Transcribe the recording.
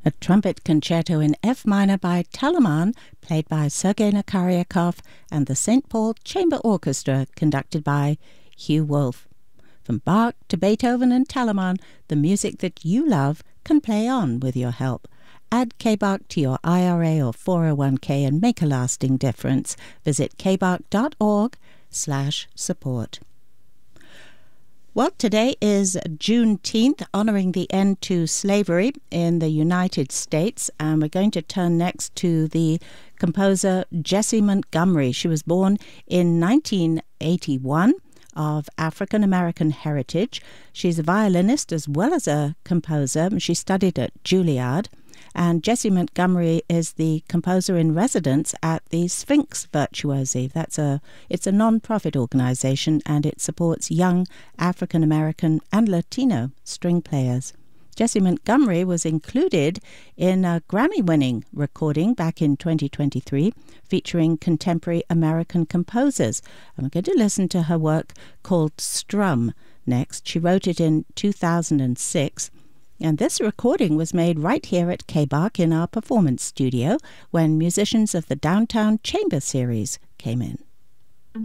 a trumpet concerto in F minor by Telemann, played by Sergei Nakaryakov, and the St. Paul Chamber Orchestra, conducted by Hugh Wolf. From Bach to Beethoven and Telemann, the music that you love can play on with your help. Add KBach to your IRA or 401k and make a lasting difference. Visit kbach.org/support. Well, today is Juneteenth, honoring the end to slavery in the United States, and we're going to turn next to the composer Jessie Montgomery. She was born in 1981. Of African-American heritage. She's a violinist as well as a composer. She studied at Juilliard. And Jessie Montgomery is the composer in residence at the Sphinx Virtuosi. It's a non-profit organization, and it supports young African-American and Latino string players. Jessie Montgomery was included in a Grammy-winning recording back in 2023 featuring contemporary American composers. And we're going to listen to her work called Strum next. She wrote it in 2006. And this recording was made right here at KBach in our performance studio when musicians of the Downtown Chamber Series came in.